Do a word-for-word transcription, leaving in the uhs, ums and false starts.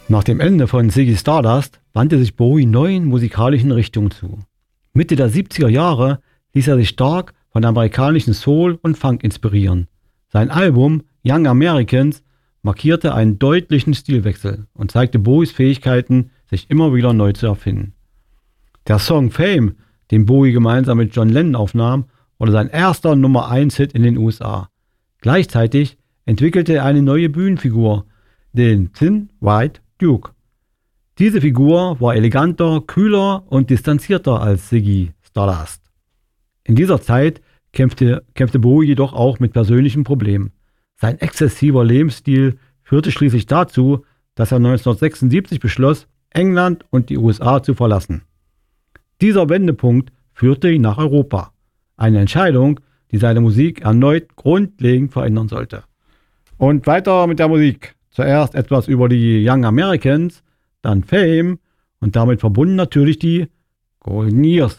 Nach dem Ende von Ziggy Stardust wandte sich Bowie neuen musikalischen Richtungen zu. Mitte der siebziger Jahre ließ er sich stark von amerikanischen Soul und Funk inspirieren. Sein Album Young Americans markierte einen deutlichen Stilwechsel und zeigte Bowies Fähigkeiten, sich immer wieder neu zu erfinden. Der Song Fame, den Bowie gemeinsam mit John Lennon aufnahm, wurde sein erster Nummer eins Hit in den U S A. Gleichzeitig entwickelte er eine neue Bühnenfigur, den Thin White Duke. Diese Figur war eleganter, kühler und distanzierter als Ziggy Stardust. In dieser Zeit kämpfte, kämpfte Bowie jedoch auch mit persönlichen Problemen. Sein exzessiver Lebensstil führte schließlich dazu, dass er neunzehnhundertsechsundsiebzig beschloss, England und die U S A zu verlassen. Dieser Wendepunkt führte ihn nach Europa. Eine Entscheidung, die seine Musik erneut grundlegend verändern sollte. Und weiter mit der Musik. Zuerst etwas über die Young Americans, dann Fame und damit verbunden natürlich die Golden Years.